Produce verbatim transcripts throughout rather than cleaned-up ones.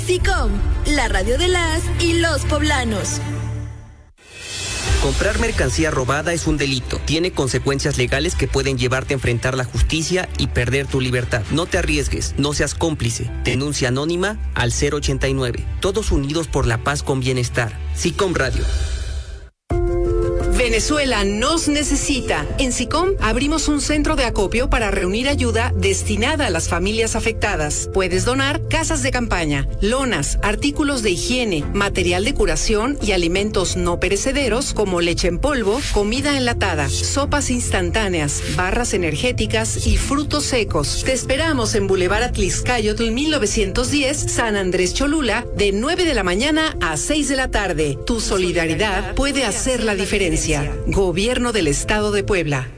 SICOM, la radio de las y los poblanos. Comprar mercancía robada es un delito. Tiene consecuencias legales que pueden llevarte a enfrentar la justicia y perder tu libertad. No te arriesgues, no seas cómplice. Denuncia anónima al cero ochenta y nueve. Todos unidos por la paz con bienestar. SICOM Radio. Venezuela nos necesita. En SICOM abrimos un centro de acopio para reunir ayuda destinada a las familias afectadas. Puedes donar casas de campaña, lonas, artículos de higiene, material de curación y alimentos no perecederos como leche en polvo, comida enlatada, sopas instantáneas, barras energéticas y frutos secos. Te esperamos en Boulevard Atlixcayotl mil novecientos diez, San Andrés Cholula, de nueve de la mañana a seis de la tarde. Tu solidaridad puede hacer la diferencia. Gobierno del Estado de Puebla.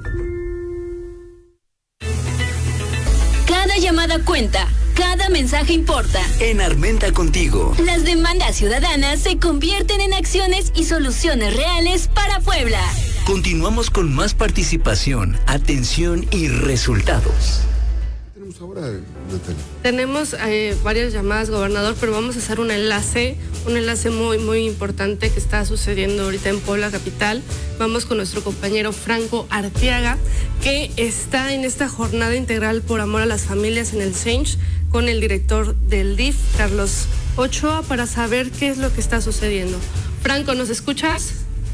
Cada llamada cuenta, cada mensaje importa. En Armenta Contigo, las demandas ciudadanas se convierten en acciones y soluciones reales para Puebla. Continuamos con más participación, atención y resultados. Ahora, Natalia? Tenemos eh, varias llamadas, gobernador, pero vamos a hacer un enlace, un enlace muy, muy importante que está sucediendo ahorita en Puebla capital. Vamos con nuestro compañero Franco Arteaga, que está en esta jornada integral por amor a las familias en el Sench, con el director del D I F, Carlos Ochoa, para saber qué es lo que está sucediendo. Franco, ¿nos escuchas?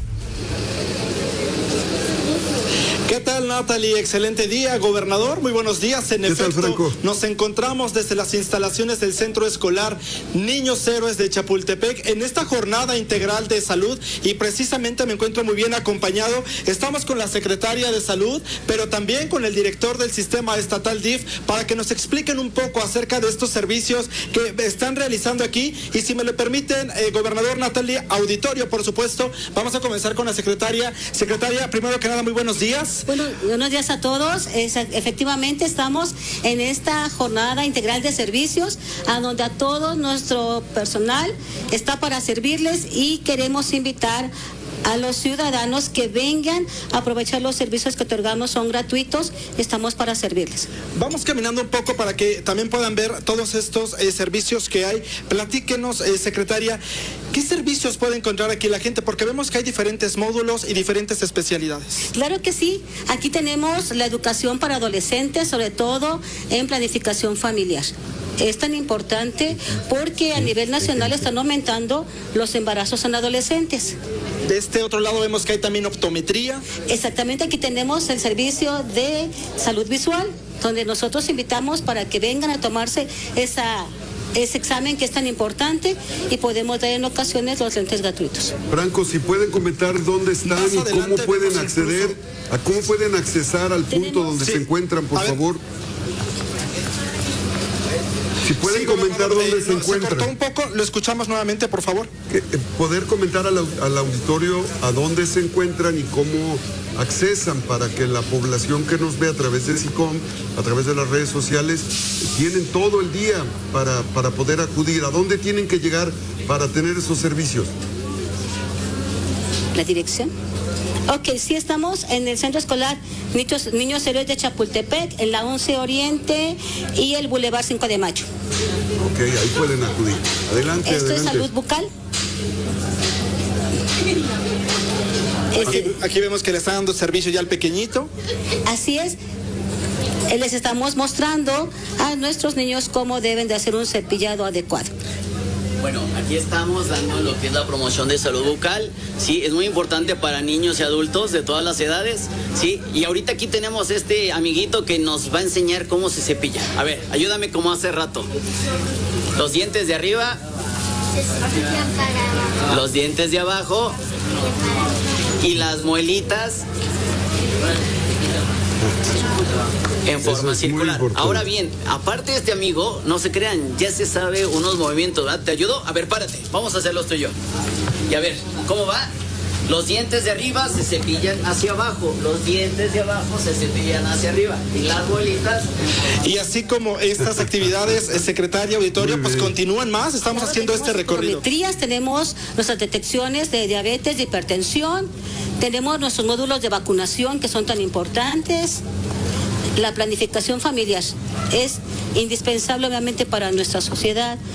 ¿Qué tal, Natalie? Excelente día, gobernador. Muy buenos días. En efecto, nos encontramos desde las instalaciones del Centro Escolar Niños Héroes de Chapultepec en esta jornada integral de salud, y precisamente me encuentro muy bien acompañado. Estamos con la secretaria de Salud, pero también con el director del Sistema Estatal D I F, para que nos expliquen un poco acerca de estos servicios que están realizando aquí. Y si me lo permiten, eh, gobernador, Natalie, auditorio, por supuesto, vamos a comenzar con la secretaria. Secretaria, primero que nada, muy buenos días. Bueno, buenos días a todos. Es, efectivamente estamos en esta jornada integral de servicios, a donde a todo nuestro personal está para servirles, y queremos invitar a los ciudadanos que vengan a aprovechar los servicios que otorgamos, son gratuitos, estamos para servirles. Vamos caminando un poco para que también puedan ver todos estos eh, servicios que hay. Platíquenos, eh, secretaria, ¿qué servicios puede encontrar aquí la gente? Porque vemos que hay diferentes módulos y diferentes especialidades. Claro que sí, aquí tenemos la educación para adolescentes, sobre todo en planificación familiar. Es tan importante porque a nivel nacional están aumentando los embarazos en adolescentes. De este otro lado vemos que hay también optometría. Exactamente, aquí tenemos el servicio de salud visual, donde nosotros invitamos para que vengan a tomarse esa, ese examen que es tan importante, y podemos dar en ocasiones los lentes gratuitos. Franco, si pueden comentar dónde están y cómo pueden acceder, incluso... a cómo pueden accesar al punto tenemos... donde sí. se encuentran, por favor. Si pueden sí, comentar dónde eh, se no, encuentran. Se cortó un poco, lo escuchamos nuevamente, por favor. Eh, poder comentar al, al auditorio a dónde se encuentran y cómo accesan, para que la población que nos ve a través de SICOM, a través de las redes sociales, tienen todo el día para, para poder acudir. ¿A dónde tienen que llegar para tener esos servicios? ¿La dirección? Ok, sí, estamos en el Centro Escolar Niños, Niños Héroes de Chapultepec, en la once Oriente y el Boulevard cinco de Mayo. Ok, ahí pueden acudir. Adelante, Esto adelante. es salud bucal. Aquí, aquí vemos que le está dando servicio ya al pequeñito. Así es. Les estamos mostrando a nuestros niños cómo deben de hacer un cepillado adecuado. Bueno, aquí estamos dando lo que es la promoción de salud bucal, sí, es muy importante para niños y adultos de todas las edades, sí, y ahorita aquí tenemos este amiguito que nos va a enseñar cómo se cepilla. A ver, ayúdame como hace rato. Los dientes de arriba, los dientes de abajo y las muelitas en forma circular. Ahora bien, aparte de este amigo, no se crean, ya se sabe unos movimientos, ¿verdad? ¿Te ayudo? A ver, párate, vamos a hacerlos tú y yo. Y a ver, ¿cómo va? Los dientes de arriba se cepillan hacia abajo, los dientes de abajo se cepillan hacia arriba, y las bolitas. Y así como estas actividades, secretaria, auditorio, pues continúan más, estamos Ahora haciendo este recorrido. Tenemos nuestras detecciones de diabetes, de hipertensión, tenemos nuestros módulos de vacunación que son tan importantes. La planificación familiar es indispensable, obviamente, para nuestra sociedad.